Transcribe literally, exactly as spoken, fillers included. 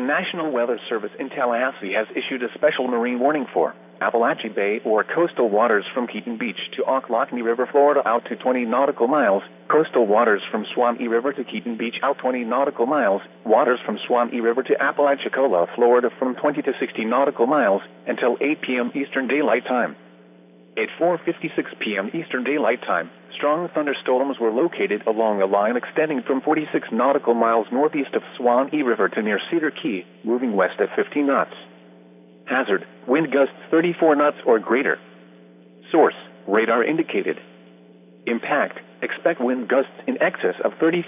National Weather Service in Tallahassee has issued a special marine warning for Apalachee Bay or coastal waters from Keaton Beach to Ocklawahamie River, Florida out to twenty nautical miles, coastal waters from Suwannee River to Keaton Beach out twenty nautical miles, waters from Suwannee River to Apalachicola, Florida from twenty to sixty nautical miles, until eight p.m. Eastern Daylight Time. At four fifty-six p.m. Eastern Daylight Time, strong thunderstorms were located along a line extending from forty-six nautical miles northeast of Suwannee River to near Cedar Key, moving west at fifty knots. Hazard, wind gusts thirty-four knots or greater. Source, radar indicated. Impact, expect wind gusts in excess of thirty-four